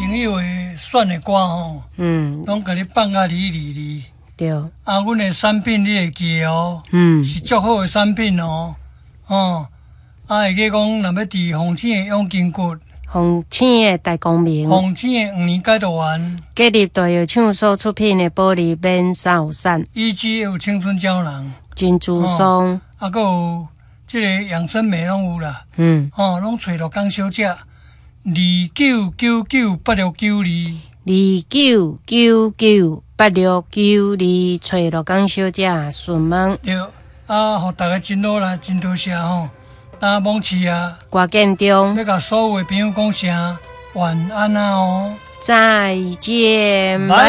朋友的选的歌吼，拢甲你放啊哩。 风疹的大光明， 风疹的5年解毒丸， 建立大药厂所出品的保利免扫散 ，EG 有青春胶囊， 珍珠松， 还有这个养生美拢有啦，拢找落讲小姐 299982找落讲小姐询问。 对，互大家真好啦，真多谢吼。打蒙市啊， 郭建中要甲所有的朋友讲声晚安啊哦， 再见，拜。